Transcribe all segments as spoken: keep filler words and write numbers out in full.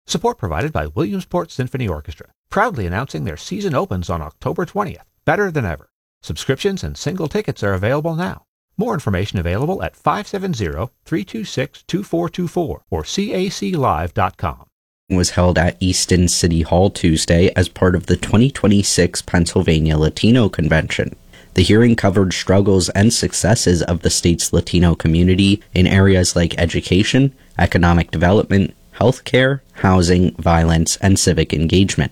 Support provided by Williamsport Symphony Orchestra, proudly announcing their season opens on October twentieth, better than ever. Subscriptions and single tickets are available now. More information available at five seven zero, three two six, two four two four or C A C live dot com. Was held at Easton City Hall Tuesday as part of the twenty twenty-six Pennsylvania Latino Convention. The hearing covered struggles and successes of the state's Latino community in areas like education, economic development, healthcare, housing, violence, and civic engagement.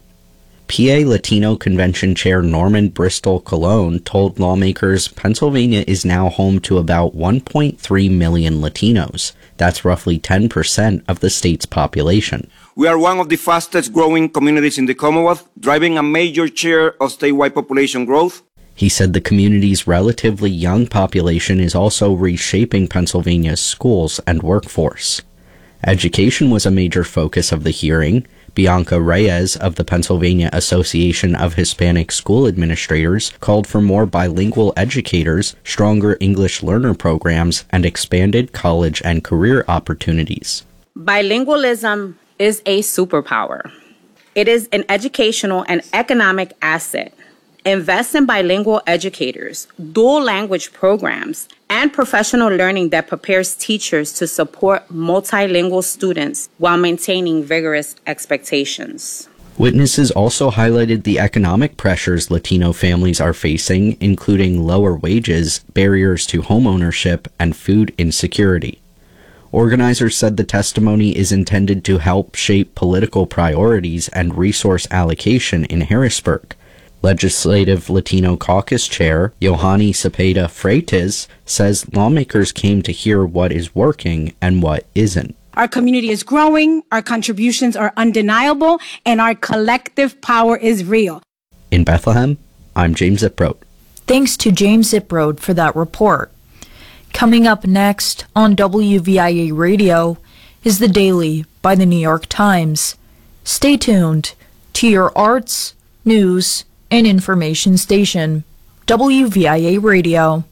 P A Latino Convention Chair Norman Bristol Colon told lawmakers Pennsylvania is now home to about one point three million Latinos. That's roughly ten percent of the state's population. We are one of the fastest growing communities in the Commonwealth, driving a major share of statewide population growth. He said the community's relatively young population is also reshaping Pennsylvania's schools and workforce. Education was a major focus of the hearing. Bianca Reyes of the Pennsylvania Association of Hispanic School Administrators called for more bilingual educators, stronger English learner programs, and expanded college and career opportunities. Bilingualism is a superpower. It is an educational and economic asset. Invest in bilingual educators, dual language programs, and professional learning that prepares teachers to support multilingual students while maintaining vigorous expectations. Witnesses also highlighted the economic pressures Latino families are facing, including lower wages, barriers to homeownership, and food insecurity. Organizers said the testimony is intended to help shape political priorities and resource allocation in Harrisburg. Legislative Latino Caucus Chair Yohani Cepeda Freitas says lawmakers came to hear what is working and what isn't. Our community is growing, our contributions are undeniable, and our collective power is real. In Bethlehem, I'm James Ziprode. Thanks to James Ziprode for that report. Coming up next on W V I A Radio is The Daily by the New York Times. Stay tuned to your arts, news, and information station, W V I A Radio.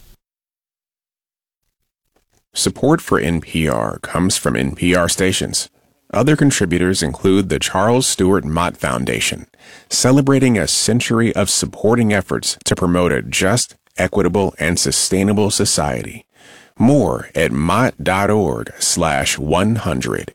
Support for N P R comes from N P R stations. Other contributors include the Charles Stewart Mott Foundation, celebrating a century of supporting efforts to promote a just, equitable, and sustainable society. More at mott.org slash 100.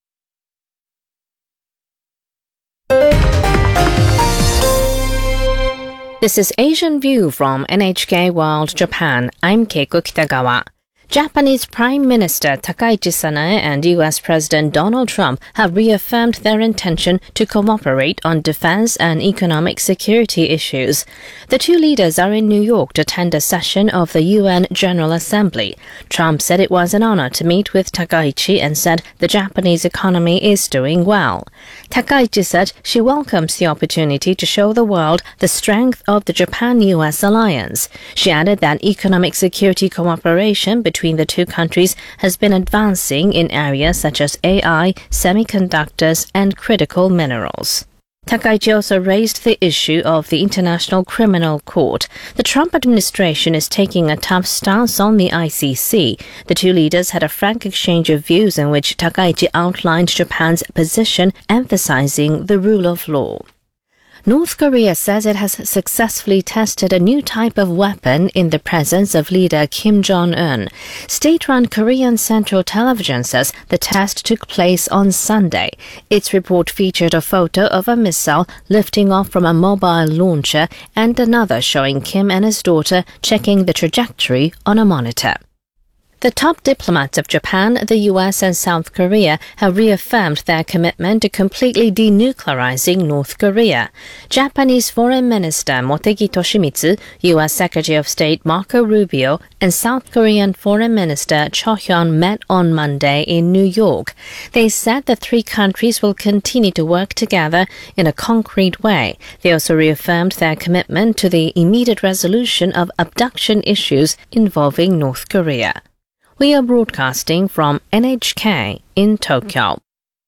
This is Asian View from N H K World Japan. I'm Keiko Kitagawa. Japanese Prime Minister Takaichi Sanae and U S President Donald Trump have reaffirmed their intention to cooperate on defense and economic security issues. The two leaders are in New York to attend a session of the U N General Assembly. Trump said it was an honor to meet with Takaichi and said the Japanese economy is doing well. Takaichi said she welcomes the opportunity to show the world the strength of the Japan-U S alliance. She added that economic security cooperation between between the two countries has been advancing in areas such as A I, semiconductors, and critical minerals. Takaichi also raised the issue of the International Criminal Court. The Trump administration is taking a tough stance on the I C C. The two leaders had a frank exchange of views in which Takaichi outlined Japan's position, emphasizing the rule of law. North Korea says it has successfully tested a new type of weapon in the presence of leader Kim Jong-un. State-run Korean Central Television says the test took place on Sunday. Its report featured a photo of a missile lifting off from a mobile launcher and another showing Kim and his daughter checking the trajectory on a monitor. The top diplomats of Japan, the U S, and South Korea have reaffirmed their commitment to completely denuclearizing North Korea. Japanese Foreign Minister Motegi Toshimitsu, U S Secretary of State Marco Rubio, and South Korean Foreign Minister Cho Hyun met on Monday in New York. They said the three countries will continue to work together in a concrete way. They also reaffirmed their commitment to the immediate resolution of abduction issues involving North Korea. We are broadcasting from N H K in Tokyo.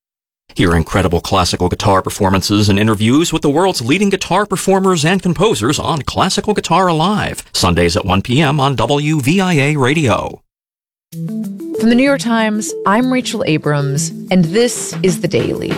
Hear incredible classical guitar performances and interviews with the world's leading guitar performers and composers on Classical Guitar Alive, Sundays at one p.m. on W V I A Radio. From the New York Times, I'm Rachel Abrams, and this is The Daily.